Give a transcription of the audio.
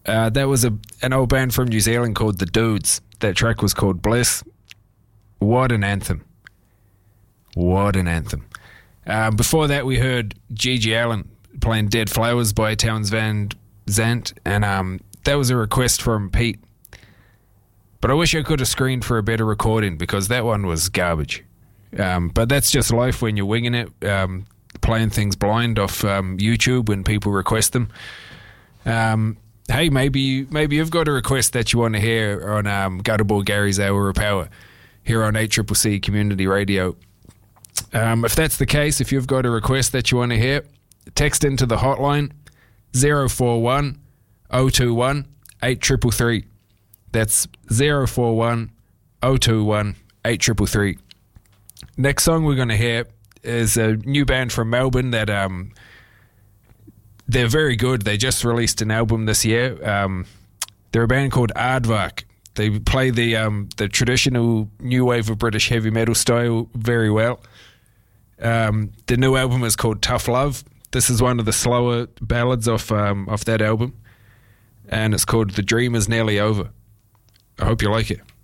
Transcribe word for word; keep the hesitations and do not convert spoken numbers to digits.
Uh, that was a an old band from New Zealand called The Dudes. That track was called Bliss. What an anthem. What an anthem. Uh, before that, we heard Gigi Allen playing Dead Flowers by Townes Van Zandt, and um, that was a request from Pete. But I wish I could have screened for a better recording because that one was garbage. Um, but that's just life when you're winging it, um, playing things blind off um, YouTube when people request them. Um, hey, maybe maybe you've got a request that you want to hear on um, Gutterball Gary's Hour of Power here on eight C C C Community Radio. Um, if that's the case, if you've got a request that you want to hear, text into the hotline zero four one oh two one eight three three three. That's zero four one oh two one eight three three three. Next song we're going to hear is a new band from Melbourne that um, they're very good. They just released an album this year. Um, they're a band called Aardvark. They play the um, the traditional new wave of British heavy metal style very well. Um, the new album is called Tough Love. This is one of the slower ballads off um, off that album, and it's called The Dream Is Nearly Over. I hope you like it.